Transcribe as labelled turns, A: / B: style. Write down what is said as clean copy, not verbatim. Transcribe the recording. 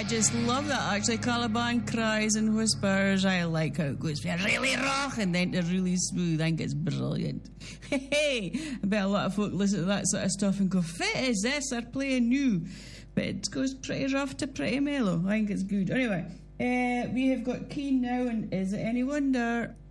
A: just love that, actually. Caliban cries and whispers. I like how it goes from really rock and then to really smooth. I think it's brilliant. Hey, I bet a lot of folk listen to that sort of stuff and go, "Fit is this? They're playing new." But it goes pretty rough to pretty mellow. I think it's good. Anyway, we have got Keane now, and is it any wonder?